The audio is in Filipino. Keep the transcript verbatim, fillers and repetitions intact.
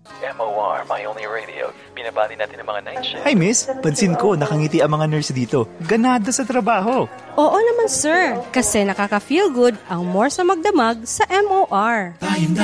M O R, My Only Radio. Binabati natin ang mga night shift. Hi, miss. Pansin ko, nakangiti ang mga nurse dito. Ganado sa trabaho. Oo naman, sir. Kasi nakaka-feel good ang more sa magdamag sa M O R.